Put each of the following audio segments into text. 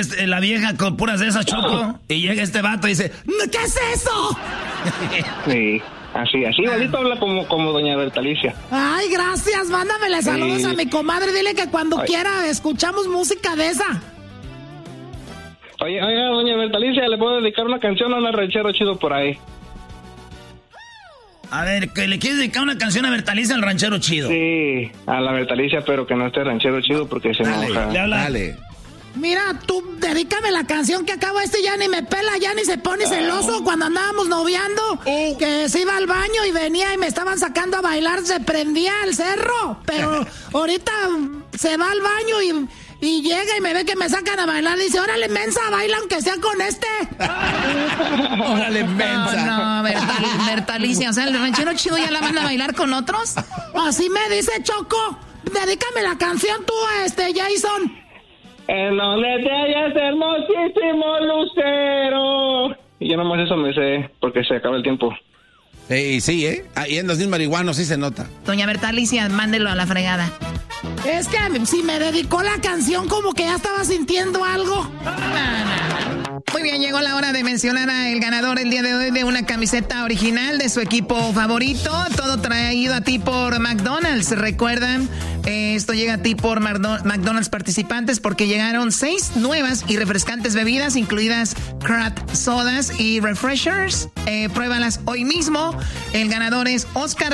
la vieja con puras de esas, Choco, y llega este vato y dice, ¿qué es eso? Sí, así, igualito habla como doña Bertalicia. Ay, gracias, mándamele saludos a mi comadre, dile que cuando quiera escuchamos música de esa. Oiga, doña Bertalicia, ¿le puedo dedicar una canción a un ranchero chido por ahí? A ver, ¿que le quieres dedicar una canción a Bertalicia al ranchero chido? Sí, a la Bertalicia, pero que no esté ranchero chido porque se enoja. Dale. Mira, tú dedícame la canción que acabo ya ni me pela, ya ni se pone celoso cuando andábamos noviando, que se iba al baño y venía y me estaban sacando a bailar, se prendía el cerro, pero ahorita se va al baño y llega y me ve que me sacan a bailar y dice, órale, mensa, baila aunque sea con este. Órale, mensa. No, Bertalicia, o sea, el ranchero chido ya la manda a bailar con otros. Así me dice Choco, dedícame la canción tú a Jason. En donde te hallas hermosísimo lucero. Y yo nomás eso me sé, porque se acaba el tiempo. Sí, ahí en los niños marihuanos sí se nota. Doña Bertalicia, mándelo a la fregada. Es que si me dedicó la canción como que ya estaba sintiendo algo. Muy bien, llegó la hora de mencionar al ganador el día de hoy de una camiseta original de su equipo favorito. Todo traído a ti por McDonald's. Recuerdan, esto llega a ti por McDonald's participantes porque llegaron 6 nuevas y refrescantes bebidas, incluidas craft sodas y refreshers. Pruébalas hoy mismo. El ganador es Oscar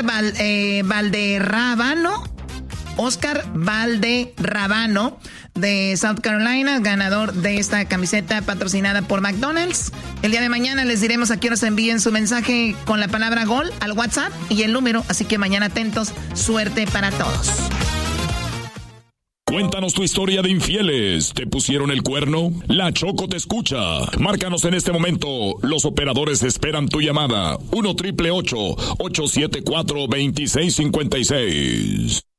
Valderrabano de South Carolina, ganador de esta camiseta patrocinada por McDonald's. El día de mañana les diremos a qué hora se envíen su mensaje con la palabra gol al WhatsApp y el número, así que mañana atentos, suerte para todos. Cuéntanos tu historia de infieles. ¿Te pusieron el cuerno? La Choco te escucha. Márcanos en este momento. Los operadores esperan tu llamada. 1-888-874-2656.